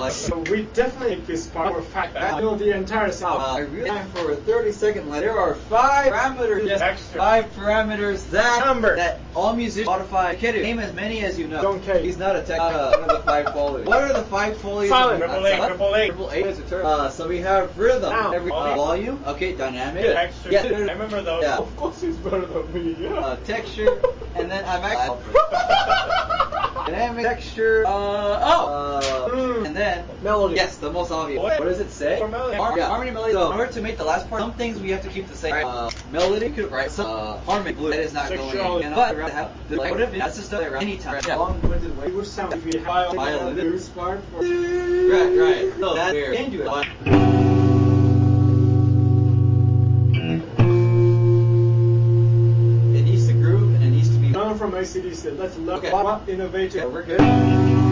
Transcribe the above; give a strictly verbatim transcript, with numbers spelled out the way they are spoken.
like. So we definitely make this part more fact. I know the entire sound. Uh, I really time for a thirty second line. There are five parameters. Yes, extra. Five parameters that Number. that all musicians modify. Kid, name as many as you know. Don't care. He's not a tech. Uh, one of the five qualities. What are the five qualities? Silent. Of, Triple A, uh, triple A. Triple A is a term. Uh, so we have rhythm. Sound. Every, uh, volume. Okay, dynamic. Good. Extra. Yeah. I remember those. Yeah. Of course he's better than me, yeah. Uh, texture, and then I'm actually dynamic texture. Uh, oh, uh, Mm. and then Melody. Yes, the most obvious. What? What does it say? Or melody. Har- yeah, harmony, melody. So in order to make the last part, some things we have to keep the same. Uh, melody, could write some uh, harmony. Blue. That is not going Sexuality. in. But have the like, what if that's just stuff around anytime? Yeah. Long-winded way. It would sound if we had Violin. a blues part for... Right, right. So that's where you can do it. It needs to groove and it needs to be. None from A C D said, let's look Okay. at what innovative. Yeah, we're good.